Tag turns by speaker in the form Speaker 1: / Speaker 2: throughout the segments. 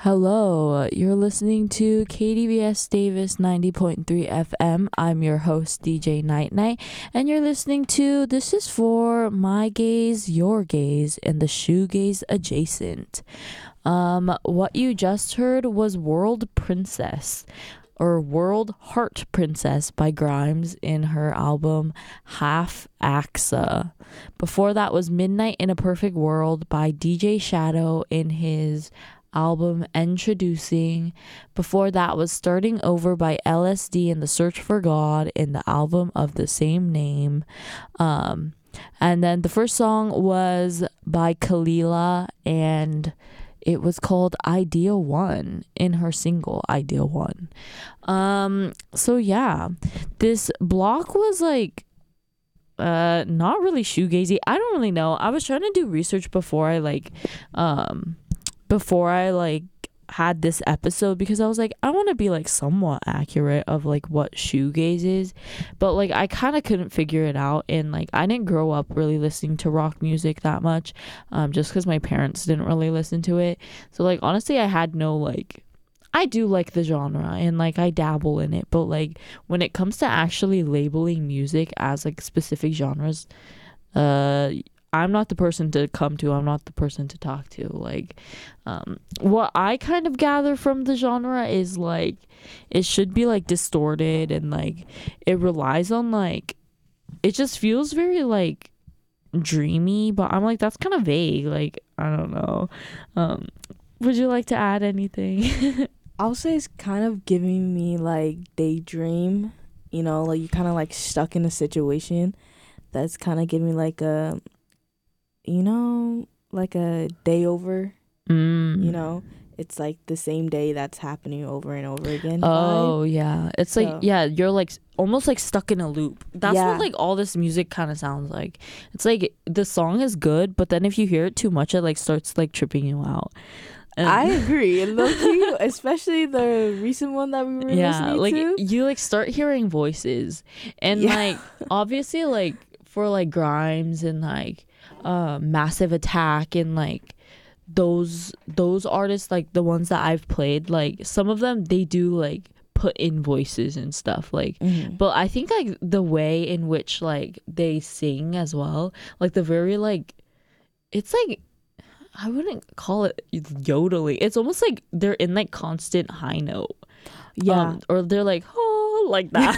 Speaker 1: Hello, you're listening to KDVS Davis 90.3 FM. I'm your host, DJ Night Night, and you're listening to This Is For My Gaze, Your Gaze, and the Shoegaze Adjacent. What you just heard was World Princess, or World Heart Princess by Grimes in her album Half Axa. Before that was Midnight in a Perfect World by DJ Shadow in his album Introducing. Before that was Starting Over by LSD and the Search for God in the album of the same name. And then the first song was by Kalila, and it was called Idea One in her single Idea One. So yeah, this block was like not really shoegazy. I don't really know. I was trying to do research before I had this episode, because I was like, I want to be like somewhat accurate of like what shoegaze is, but like I kind of couldn't figure it out. And like I didn't grow up really listening to rock music that much, just because my parents didn't really listen to it. So like honestly, I had no like, I do like the genre and like I dabble in it, but like when it comes to actually labeling music as like specific genres, I'm not the person to come to. I'm not the person to talk to. Like, what I kind of gather from the genre is like, it should be like distorted, and like it relies on like, it just feels very like dreamy, but I'm like, that's kind of vague. Like, I don't know. Would you like to add anything?
Speaker 2: I'll say it's kind of giving me like daydream, like you're kind of like stuck in a situation that's kind of giving me like a, like a day over, it's like the same day that's happening over and over again.
Speaker 1: Oh, yeah. It's like, yeah, you're like almost like stuck in a loop. That's what like all this music kind of sounds like. It's like the song is good, but then if you hear it too much, it like starts like tripping you out.
Speaker 2: I agree. And low-key, especially the recent one that we were listening
Speaker 1: like
Speaker 2: to.
Speaker 1: you like start hearing voices, and like obviously like for like Grimes and like Massive Attack and like those artists, like the ones that I've played, like some of them they do like put in voices and stuff, like but I think like the way in which like they sing as well, like the very like, it's like, I wouldn't call it yodeling. It's almost like they're in like constant high note. Or they're like, oh, like that.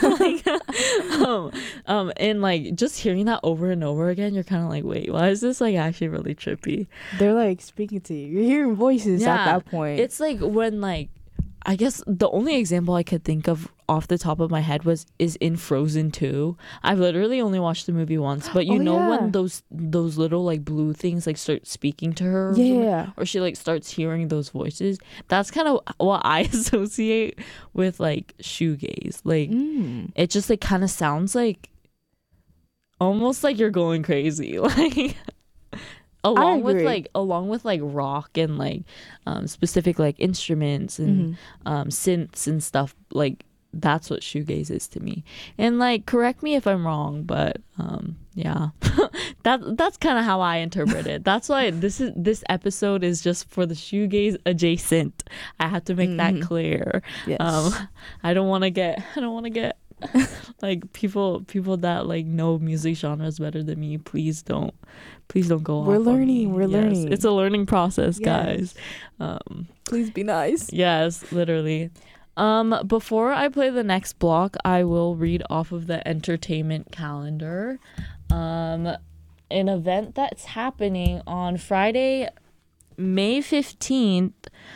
Speaker 1: And like just hearing that over and over again, you're kind of like, wait, why is this like actually really trippy?
Speaker 2: They're like speaking to you. You're hearing voices at that point.
Speaker 1: It's like when like, I guess the only example I could think of off the top of my head is in Frozen 2. I've literally only watched the movie once, but when those little like blue things like start speaking to her, or she like starts hearing those voices, that's kind of what I associate with like shoegaze. Like it just like kind of sounds like almost like you're going crazy, like along with like rock and like specific like instruments and synths and stuff. Like that's what shoegaze is to me. And like correct me if I'm wrong, but yeah. that's kind of how I interpret it. That's why this episode is just for the shoegaze adjacent. I have to make that clear.
Speaker 2: Yes.
Speaker 1: I don't want to get like people that like know music genres better than me. Please don't go off.
Speaker 2: We're learning.
Speaker 1: It's a learning process, guys.
Speaker 2: Please be nice.
Speaker 1: Yes, literally. Before I play the next block, I will read off of the entertainment calendar. An event that's happening on Friday, May 15th,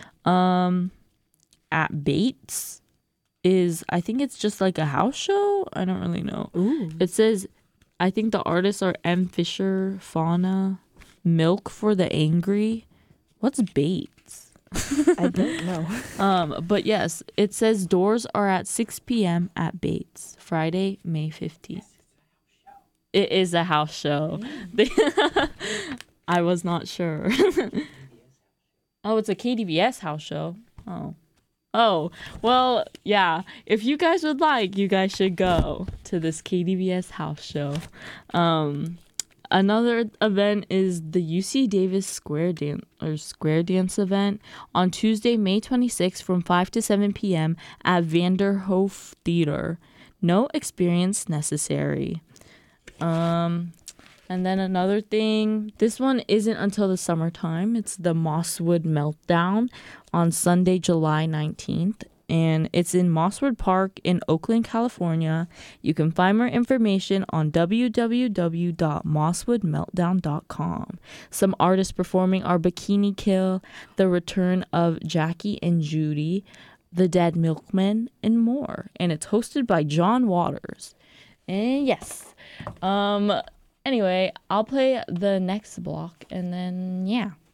Speaker 1: at Bates is, I think it's just like a house show. I don't really know.
Speaker 2: Ooh.
Speaker 1: It says, I think the artists are M. Fisher, Fauna, Milk for the Angry. What's Bates?
Speaker 2: I don't know.
Speaker 1: But yes, it says doors are at 6 p.m. at Bates, Friday, May 15th. It is a house show. I was not sure. Oh, it's a KDVS house show. Oh, well, yeah. If you guys would like, you guys should go to this KDVS house show. Another event is the UC Davis Square Dance event on Tuesday, May 26th from 5 to 7 p.m. at Vanderhoof Theater. No experience necessary. And then another thing, this one isn't until the summertime. It's the Mosswood Meltdown on Sunday, July 19th. And it's in Mosswood Park in Oakland, California. You can find more information on www.mosswoodmeltdown.com. Some artists performing are Bikini Kill, The Return of Jackie and Judy, The Dead Milkmen, and more. And it's hosted by John Waters. And yes. Anyway, I'll play the next block and then, yeah.